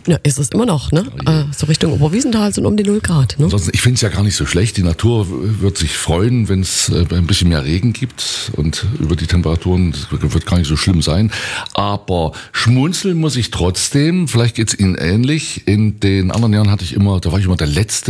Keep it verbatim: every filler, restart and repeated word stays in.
Ja, ist es immer noch, ne? Oh je. Äh, so Richtung Oberwiesenthal sind um die null Grad, ne? Ansonsten, ich finde es ja gar nicht so schlecht. Die Natur wird sich freuen, wenn es äh, ein bisschen mehr Regen gibt und über die Temperaturen, das wird gar nicht so schlimm sein. Aber schmunzeln muss ich trotzdem, vielleicht geht's Ihnen ähnlich. In den anderen Jahren hatte ich immer, da war ich immer der Letzte,